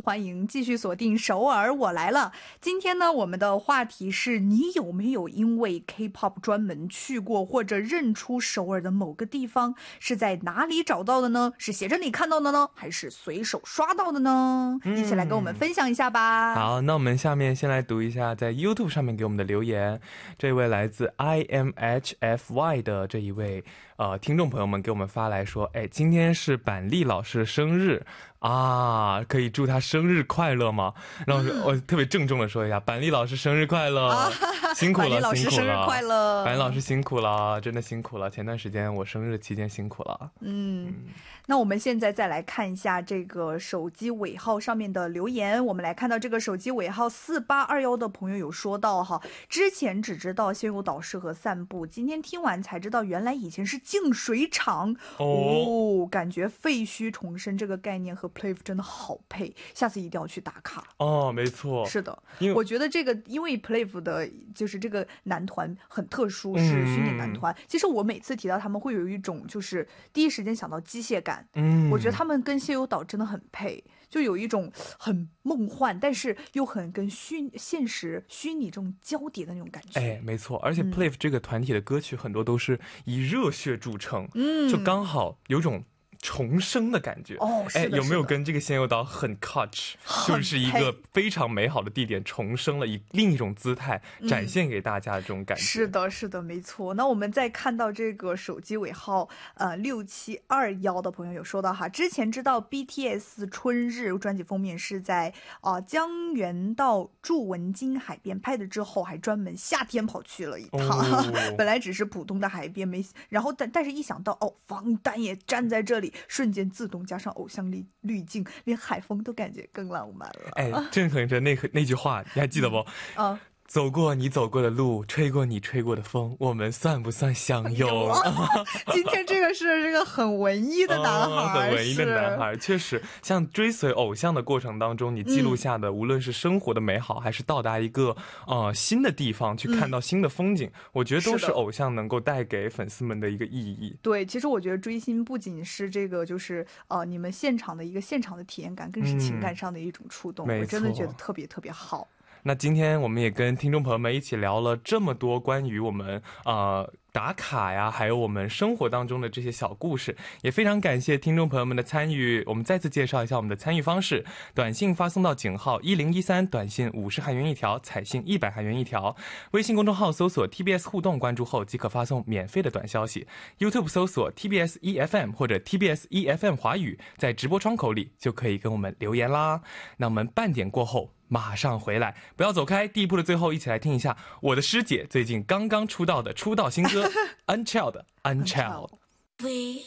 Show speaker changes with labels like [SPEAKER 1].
[SPEAKER 1] 欢迎继续锁定首尔我来了。今天呢，我们的话题是你有没有因为 K-pop 专门去过或者认出首尔的某个地方，是在哪里找到的呢？是写真里看到的呢，还是随手刷到的呢？一起来跟我们分享一下吧。
[SPEAKER 2] 好，那我们下面先来读一下在 YouTube 上面给我们的留言。这位来自 IMHFY 的这一位听众朋友们给我们发来说，今天是板栗老师生日啊，可以祝他生日快乐吗？然后我特别郑重的说一下，板栗老师生日快乐，辛苦了，
[SPEAKER 1] 板栗老师生日快乐，
[SPEAKER 2] 板栗老师辛苦了，真的辛苦了。前段时间我生日期间辛苦了。
[SPEAKER 1] 那我们现在再来看一下这个手机尾号上面的留言。我们来看到这个手机尾号4821的朋友有说到哈，之前只知道仙游岛适合散步，今天听完才知道原来以前是净水厂哦，感觉废墟重生这个概念和 Plave 真的好配，下次一定要去打卡
[SPEAKER 2] 哦。没错，
[SPEAKER 1] 是的，我觉得这个因为 Plave 的就是这个男团很特殊，是虚拟男团。其实我每次提到他们会有一种就是第一时间想到机械感，我觉得他们跟仙游岛真的很配，就有一种很梦幻但是又很跟现实虚拟这种交叠的那种感觉。
[SPEAKER 2] 没错，而且 Plave 这个团体的歌曲很多都是以热血著称，就刚好有种重生的感觉。有没有跟这个仙游岛很 catch， 就是一个非常美好的地点重生了，以另一种姿态展现给大家的这种感觉。
[SPEAKER 1] 是的，是的，没错。那我们再看到这个手机尾号6721的朋友有说到哈，之前知道 BTS 春日专辑封面是在江原道筑文京海边拍的，之后还专门夏天跑去了一趟。本来只是普通的海边，然后但是一想到防弹也站在这里，瞬间自动加上偶像滤镜，连海风都感觉更浪漫了。
[SPEAKER 2] 正合着那句话你还记得不？走过你走过的路，吹过你吹过的风，我们算不算相拥？
[SPEAKER 1] 今天这个是这个很文艺的男孩，
[SPEAKER 2] 很文艺的男孩，确实，像追随偶像的过程当中，你记录下的，无论是生活的美好，还是到达一个新的地方去看到新的风景，我觉得都是偶像能够带给粉丝们的一个意义。
[SPEAKER 1] 对，其实我觉得追星不仅是这个，就是你们现场的体验感，更是情感上的一种触动。我真的觉得特别特别好。
[SPEAKER 2] 那今天我们也跟听众朋友们一起聊了这么多关于我们打卡呀，还有我们生活当中的这些小故事，也非常感谢听众朋友们的参与。我们再次介绍一下我们的参与方式：短信发送到井号1013，短信50韩元一条，彩信100韩元一条。微信公众号搜索 TBS 互动，关注后即可发送免费的短消息。YouTube 搜索 TBS EFM 或者 TBS EFM 华语，在直播窗口里就可以跟我们留言啦。那我们半点过后马上回来，不要走开。第一部的最后，一起来听一下我的师姐最近刚刚出道的出道新歌Unchild。